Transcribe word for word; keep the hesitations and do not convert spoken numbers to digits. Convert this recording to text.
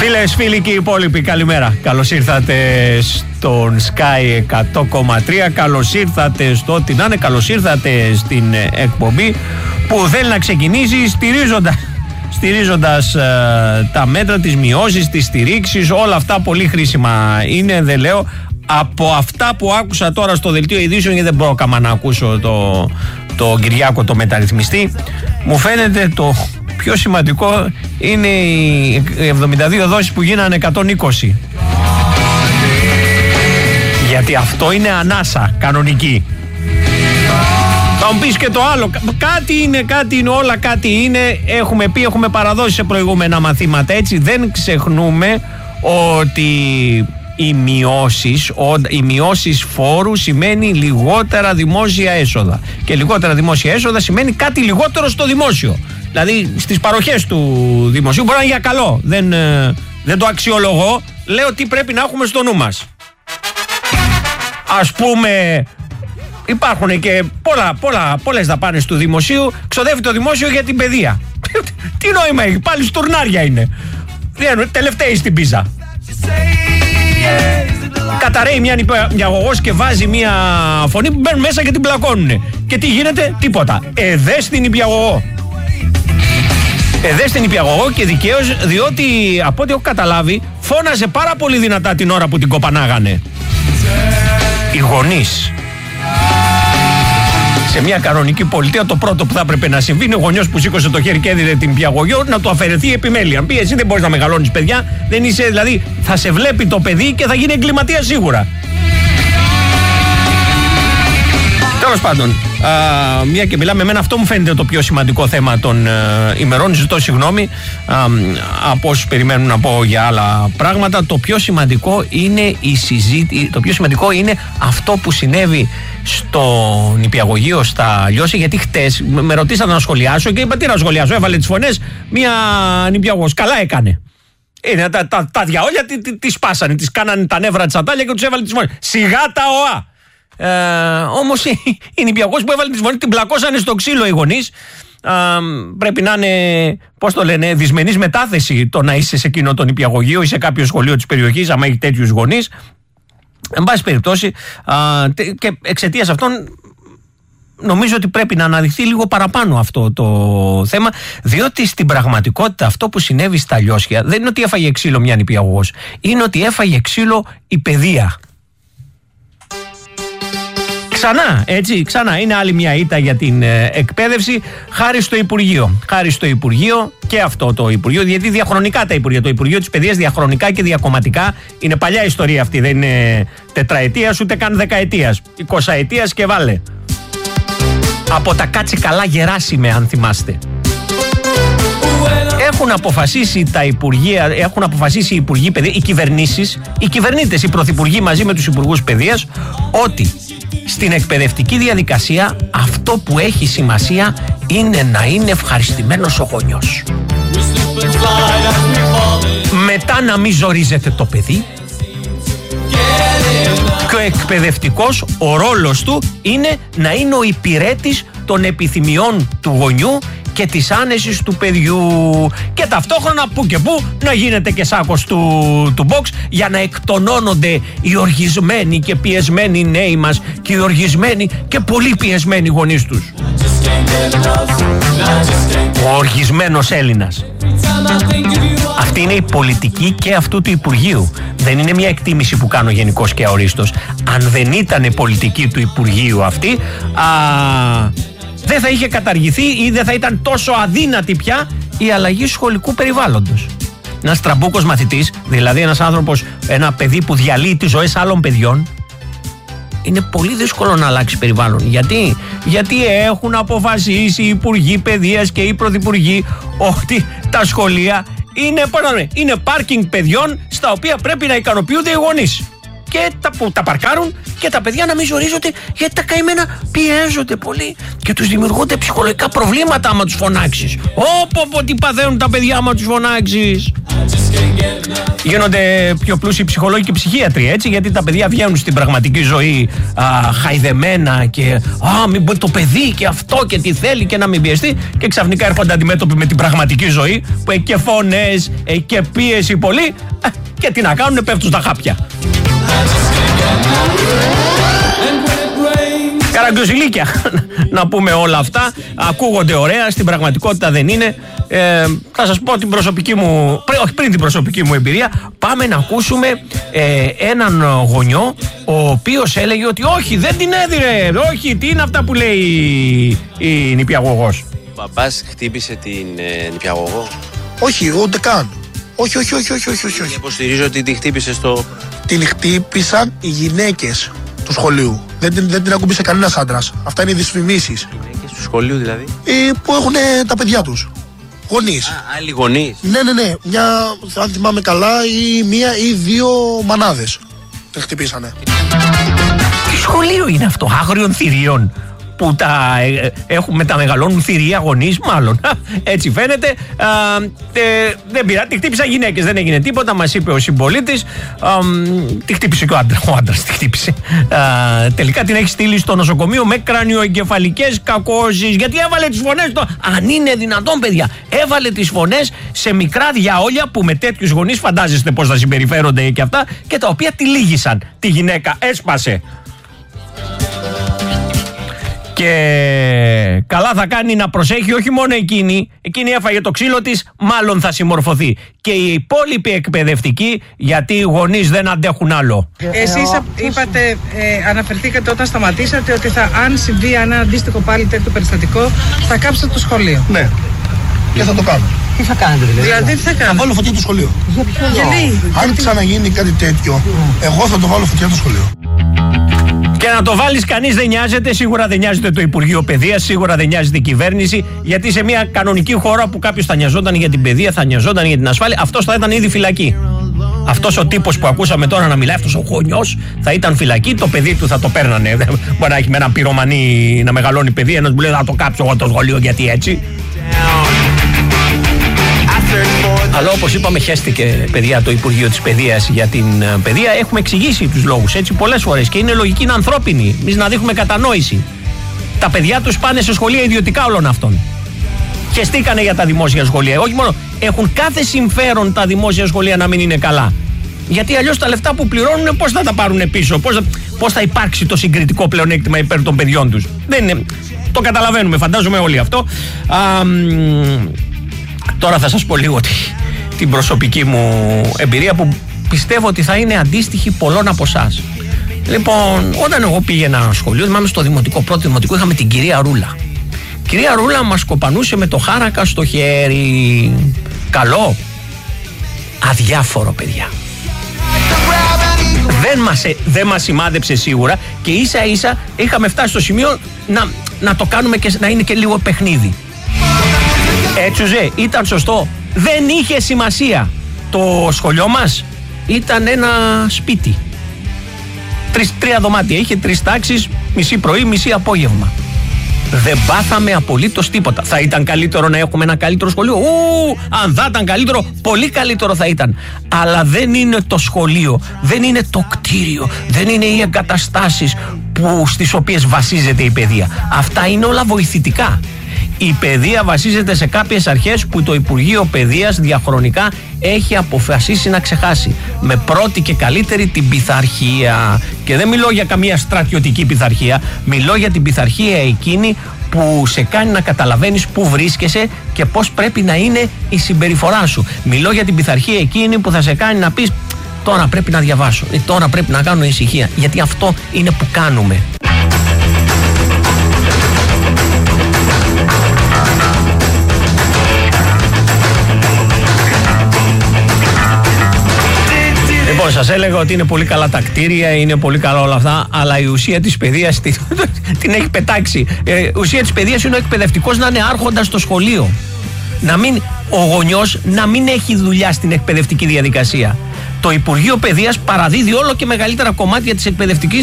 Φίλες, φίλοι και οι υπόλοιποι, καλημέρα. Καλώς ήρθατε στον Sky εκατό κόμμα τρία. Καλώς ήρθατε στο ό,τι να είναι. Καλώς ήρθατε στην εκπομπή που θέλει να ξεκινήσει στηρίζοντας, στηρίζοντας ε, τα μέτρα, τις μειώσεις, τις στηρίξεις. Όλα αυτά πολύ χρήσιμα είναι, δεν λέω. Από αυτά που άκουσα τώρα στο δελτίο ειδήσεων, γιατί δεν πρόκαμα να ακούσω το, το Κυριάκο το μεταρρυθμιστή, μου φαίνεται το πιο σημαντικό είναι οι εβδομήντα δύο δόσεις που γίνανε εκατόν είκοσι. Γιατί αυτό είναι ανάσα κανονική. Θα μου πεις και το άλλο. Κάτι είναι, κάτι είναι, όλα κάτι είναι. Έχουμε πει, έχουμε παραδώσει σε προηγούμενα μαθήματα. Έτσι δεν ξεχνούμε ότι οι μειώσεις, οι μειώσεις φόρου σημαίνει λιγότερα δημόσια έσοδα. Και λιγότερα δημόσια έσοδα σημαίνει κάτι λιγότερο στο δημόσιο. Δηλαδή στις παροχές του δημοσίου μπορεί να είναι για καλό. Δεν, δεν το αξιολογώ. Λέω τι πρέπει να έχουμε στο νου μας. Ας πούμε, υπάρχουν και πολλά, πολλά, πολλές δαπάνες του δημοσίου. Ξοδεύει το δημόσιο για την παιδεία. Τι νόημα έχει, πάλι στουρνάρια είναι. Τελευταίοι στην πίζα. Καταραίει μια νηπιαγωγός και βάζει μια φωνή που μπαίνουν μέσα και την πλακώνουνε. Και τι γίνεται, τίποτα. Εδές την νηπιαγωγό. Εδές την νηπιαγωγό και δικαίως, διότι από ό,τι έχω καταλάβει φώναζε πάρα πολύ δυνατά την ώρα που την κοπανάγανε οι γονείς. Σε μια κανονική πολιτεία το πρώτο που θα έπρεπε να συμβεί είναι ο γονιός που σήκωσε το χέρι και έδινε την νηπιαγωγό να του αφαιρεθεί η επιμέλεια. Αν πει εσύ δεν μπορείς να μεγαλώνεις παιδιά, δεν είσαι, δηλαδή θα σε βλέπει το παιδί και θα γίνει εγκληματία σίγουρα. Τέλος πάντων, α, μια και μιλάμε, εμένα αυτό μου φαίνεται το πιο σημαντικό θέμα των α, ημερών. Ζητώ συγγνώμη α, από όσους περιμένουν να πω για άλλα πράγματα. Το πιο σημαντικό είναι η συζήτηση, το πιο σημαντικό είναι αυτό που συνέβη στο νηπιαγωγείο στα Λιώση. Γιατί χτες με ρωτήσατε να σχολιάσω και είπα τι να σχολιάσω. Έβαλε τις φωνές μια νηπιαγωγός. Καλά έκανε. Είναι, τα, τα, τα διαόλια τις τη, τη σπάσανε, τις κάνανε τα νεύρα της ατάλια και τους έβαλε τις φωνές. Σιγά τα οά! Ε, όμως η, η νηπιαγωγός που έβαλε τη φωνή την πλακώσανε στο ξύλο οι γονείς. Ε, πρέπει να είναι, πώς το λένε, δυσμενής μετάθεση το να είσαι σε εκείνο το νηπιαγωγείο ή σε κάποιο σχολείο της περιοχής, άμα έχει τέτοιους γονείς. Εν πάση περιπτώσει, ε, και εξαιτίας αυτών νομίζω ότι πρέπει να αναδειχθεί λίγο παραπάνω αυτό το θέμα, διότι στην πραγματικότητα αυτό που συνέβη στα Λιώσια δεν είναι ότι έφαγε ξύλο μια νηπιαγωγός, είναι ότι έφαγε ξύλο η παιδεία. Ξανά, έτσι, ξανά. Είναι άλλη μια ήττα για την ε, εκπαίδευση, χάρη στο Υπουργείο. Χάρη στο Υπουργείο και αυτό το Υπουργείο, γιατί διαχρονικά τα Υπουργεία. Το Υπουργείο της Παιδείας διαχρονικά και διακομματικά είναι παλιά ιστορία αυτή. Δεν είναι τετραετίας ούτε καν δεκαετίας. εικοσαετίας και βάλε. Από τα κάτσε καλά Γεράσιμε, αν θυμάστε. Έχουν αποφασίσει τα Υπουργεία, έχουν αποφασίσει οι Υπουργοί Παιδείας, οι κυβερνήσεις, οι κυβερνήτες, οι πρωθυπουργοί μαζί με τους Υπουργούς Παιδείας, ότι στην εκπαιδευτική διαδικασία αυτό που έχει σημασία είναι να είναι ευχαριστημένος ο γονιός. Μετά να μην ζορίζεται το παιδί και ο εκπαιδευτικός, ο ρόλος του είναι να είναι ο υπηρέτης των επιθυμιών του γονιού και της άνεσης του παιδιού, και ταυτόχρονα που και που να γίνεται και σάκος του, του box για να εκτονώνονται οι οργισμένοι και πιεσμένοι νέοι μας και οι οργισμένοι και πολύ πιεσμένοι γονείς τους. Ο οργισμένος Έλληνας. Αυτή είναι η πολιτική και αυτού του Υπουργείου. Δεν είναι μια εκτίμηση που κάνω γενικώς και αορίστος. Αν δεν ήταν πολιτική του Υπουργείου αυτή, α, δεν θα είχε καταργηθεί ή δεν θα ήταν τόσο αδύνατη πια η αλλαγή σχολικού περιβάλλοντος. Ένας τραμπούκος μαθητής, δηλαδή ένας άνθρωπος, ένα παιδί που διαλύει τις ζωές άλλων παιδιών, είναι πολύ δύσκολο να αλλάξει περιβάλλον. Γιατί? Γιατί έχουν αποφασίσει οι Υπουργοί Παιδείας και οι Πρωθυπουργοί ότι τα σχολεία είναι, είναι πάρκινγκ παιδιών στα οποία πρέπει να ικανοποιούνται οι γονείς. Και τα, που τα παρκάρουν και τα παιδιά να μην ζορίζονται, γιατί τα καημένα πιέζονται πολύ και τους δημιουργούνται ψυχολογικά προβλήματα άμα τους φωνάξεις. Όπο πω τι παθαίνουν τα παιδιά άμα τους φωνάξεις. Γίνονται πιο πλούσιοι ψυχολόγοι και ψυχίατροι, έτσι, γιατί τα παιδιά βγαίνουν στην πραγματική ζωή α, χαϊδεμένα και α, μην μπορεί το παιδί και αυτό και τι θέλει και να μην πιεστεί, και ξαφνικά έρχονται αντιμέτωποι με την πραγματική ζωή που έχει και φωνές, έχει και πίεση πολύ, α, και τι να κάνουν, πέφτουν στα χάπια. Καραγκιόζηλίκια να πούμε όλα αυτά. Ακούγονται ωραία, στην πραγματικότητα δεν είναι. ε, Θα σας πω την προσωπική μου, όχι πριν την προσωπική μου εμπειρία. Πάμε να ακούσουμε ε, έναν γονιό ο οποίος έλεγε ότι όχι, δεν την έδιρε, όχι, τι είναι αυτά που λέει η, η νηπιαγωγός. Ο μπαμπάς χτύπησε την ε, νηπιαγωγό. Όχι, ούτε καν. Όχι, όχι, όχι, όχι, όχι, όχι, όχι. Υποστηρίζω ότι την χτύπησε στο... Την χτύπησαν οι γυναίκες του σχολείου. Δεν την, δεν την ακούμπησε κανένας άντρας. Αυτά είναι οι δυσφημίσεις. Γυναίκες του σχολείου δηλαδή. Ε, που έχουν τα παιδιά τους. Γονείς. Α, άλλοι γονείς. Ναι, ναι, ναι. Μια, αν θυμάμαι καλά, ή μία ή δύο μανάδες την χτυπήσανε. Τι σχολείο είναι αυτό, άγριων θηρίων, που τα ε, έχουμε, τα μεγαλώνουν θηρία γονείς, μάλλον. Έτσι φαίνεται. Α, ε, δεν πειρά, τη χτύπησαν γυναίκες, δεν έγινε τίποτα, μας είπε ο συμπολίτης. Α, τη χτύπησε και ο άντρας, ο άντρας τη χτύπησε. Α, τελικά την έχει στείλει στο νοσοκομείο με κρανιοεγκεφαλικές κακώσεις, γιατί έβαλε τις φωνές, το... αν είναι δυνατόν παιδιά, έβαλε τις φωνές σε μικρά διαόλια που με τέτοιους γονείς φαντάζεστε πώς θα συμπεριφέρονται και αυτά, και τα οποία τη λύγησαν. Τη γυναίκα έσπασε. Και καλά θα κάνει να προσέχει, όχι μόνο εκείνη, εκείνη έφαγε το ξύλο της, μάλλον θα συμμορφωθεί. Και οι υπόλοιποι εκπαιδευτικοί, γιατί οι γονείς δεν αντέχουν άλλο. Εσείς είπατε, ε, αναφερθήκατε όταν σταματήσατε, ότι θα, αν συμβεί ένα αντίστοιχο πάλι τέτοιο περιστατικό, θα κάψετε το σχολείο. Ναι, και θα το κάνω. Τι θα κάνετε δηλαδή? Δηλαδή τι θα κάνετε? Θα βάλω φωτιά το σχολείο. Για ποιο λόγο? Αν ξαναγίνει κάτι τέτοιο, εγώ θα το βάλω φωτιά το σχολείο. Και να το βάλεις, κανείς δεν νοιάζεται, σίγουρα δεν νοιάζεται το Υπουργείο Παιδείας, σίγουρα δεν νοιάζεται η κυβέρνηση, γιατί σε μια κανονική χώρα που κάποιος θα νοιαζόταν για την παιδεία, θα νοιαζόταν για την ασφάλεια, αυτός θα ήταν ήδη φυλακή. Αυτός ο τύπος που ακούσαμε τώρα να μιλάει, αυτός ο γονιός, θα ήταν φυλακή, το παιδί του θα το παίρνανε. Μπορεί να έχει με έναν πυρομανί να μεγαλώνει παιδί, ένας που λέει θα το κάψω εγώ το σχολείο, γιατί έτσι. Αλλά όπως είπαμε, χέστηκε παιδιά το Υπουργείο της Παιδείας για την παιδεία. Έχουμε εξηγήσει τους λόγους έτσι πολλές φορές και είναι λογική, είναι ανθρώπινη. Εμείς να δείχνουμε κατανόηση. Τα παιδιά τους πάνε σε σχολεία ιδιωτικά όλων αυτών. Χεστήκανε για τα δημόσια σχολεία. Όχι μόνο, έχουν κάθε συμφέρον τα δημόσια σχολεία να μην είναι καλά. Γιατί αλλιώς τα λεφτά που πληρώνουν πώς θα τα πάρουν πίσω, πώς θα, πώς θα υπάρξει το συγκριτικό πλεονέκτημα υπέρ των παιδιών τους. Δεν είναι, το καταλαβαίνουμε, φαντάζομαι όλοι αυτό. Α, Τώρα θα σας πω λίγο τη, την προσωπική μου εμπειρία που πιστεύω ότι θα είναι αντίστοιχη πολλών από εσάς. Λοιπόν, όταν εγώ πήγαινα σχολείο, θυμάμαι στο δημοτικό, πρώτο δημοτικό, είχαμε την κυρία Ρούλα. Η κυρία Ρούλα μας κοπανούσε με το χάρακα στο χέρι. Καλό, αδιάφορο παιδιά. Δεν μας, δεν μας σημάδεψε σίγουρα και ίσα ίσα είχαμε φτάσει στο σημείο να, να το κάνουμε και να είναι και λίγο παιχνίδι. Έτσουζε, ήταν σωστό. Δεν είχε σημασία. Το σχολείο μας ήταν ένα σπίτι. Τρεις, τρία δωμάτια. Είχε τρεις τάξεις, μισή πρωί, μισή απόγευμα. Δεν πάθαμε απολύτως τίποτα. Θα ήταν καλύτερο να έχουμε ένα καλύτερο σχολείο. Ου, αν θα ήταν καλύτερο, πολύ καλύτερο θα ήταν. Αλλά δεν είναι το σχολείο, δεν είναι το κτίριο, δεν είναι οι εγκαταστάσεις που, στις οποίες βασίζεται η παιδεία. Αυτά είναι όλα βοηθητικά. Η παιδεία βασίζεται σε κάποιες αρχές που το Υπουργείο Παιδείας διαχρονικά έχει αποφασίσει να ξεχάσει. Με πρώτη και καλύτερη την πειθαρχία. Και δεν μιλώ για καμία στρατιωτική πειθαρχία, μιλώ για την πειθαρχία εκείνη που σε κάνει να καταλαβαίνεις πού βρίσκεσαι και πώς πρέπει να είναι η συμπεριφορά σου. Μιλώ για την πειθαρχία εκείνη που θα σε κάνει να πεις τώρα πρέπει να διαβάσω, τώρα πρέπει να κάνω ησυχία, γιατί αυτό είναι που κάνουμε. Λοιπόν, σας έλεγα ότι είναι πολύ καλά τα κτίρια, είναι πολύ καλά όλα αυτά, αλλά η ουσία της παιδείας την, την έχει πετάξει. Ε, η ουσία της παιδείας είναι ο εκπαιδευτικός να είναι άρχοντας στο σχολείο. Να μην, ο γονιός να μην έχει δουλειά στην εκπαιδευτική διαδικασία. Το Υπουργείο Παιδείας παραδίδει όλο και μεγαλύτερα κομμάτια της εκπαιδευτικής